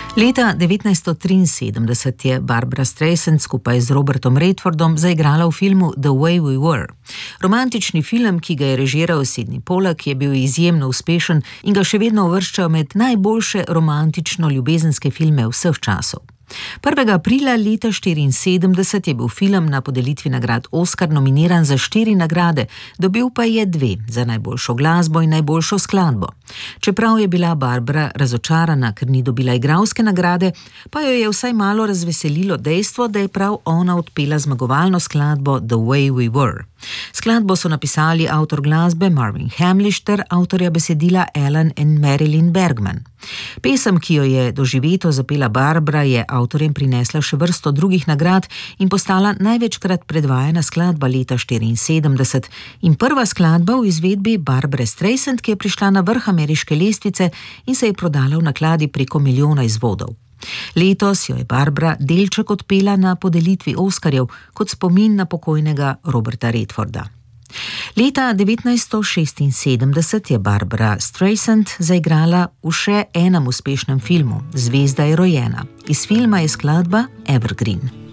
Leta 1973 je Barbra Streisand skupaj z Robertom Redfordom zaigrala v filmu The Way We Were. Romantični film, ki ga je režiral Sidney Pollack, je bil izjemno uspešen in ga še vedno uvrščajo med najboljše romantično-ljubezenske filme vseh časov. 1. aprila leta 1974 je bil film na podelitvi nagrad Oscar nominiran za 4 nagrade, dobil pa je 2, za najboljšo glasbo in najboljšo skladbo. Čeprav je bila Barbra razočarana, ker ni dobila igralske nagrade, pa jo je vsaj malo razveselilo dejstvo, da je prav ona odpela zmagovalno skladbo The Way We Were. Skladbo so napisali avtor glasbe Marvin Hamlisch ter avtorja besedila Alan in Marilyn Bergman. Pesem, ki jo je doživeto zapela Barbra, je avtorjem prinesla še vrsto drugih nagrad in postala največkrat predvajana skladba leta 1974 in prva skladba v izvedbi Barbre Streisand, ki je prišla na vrh ameriške lestvice in se je prodala v nakladi preko 1 milijona izvodov. Letos jo je Barbra delček odpela na podelitvi Oscarjev kot spomin na pokojnega Roberta Redforda. Leta 1976 je Barbra Streisand zaigrala v še enem uspešnem filmu, Zvezda je rojena. Iz filma je skladba Evergreen.